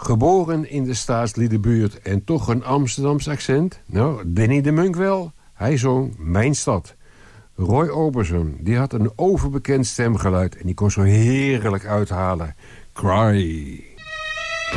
Geboren in de Staatsliedenbuurt en toch een Amsterdams accent? Nou, Danny de Munk wel. Hij zong Mijn Stad. Roy Orbison, die had een overbekend stemgeluid en die kon zo heerlijk uithalen. Cry.